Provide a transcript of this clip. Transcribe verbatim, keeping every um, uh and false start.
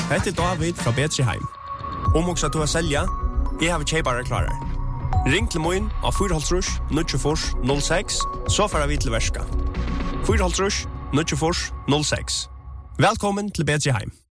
Hette David fra Betri Heim. Om också att du har sälja, jag har tjejbara klarar. Ring till moin av fyra halvtrus, nittiofors, noll sex, så får vi till värska. fyra halvtrus, nittiofors, noll sex. Välkommen till Betri Heim.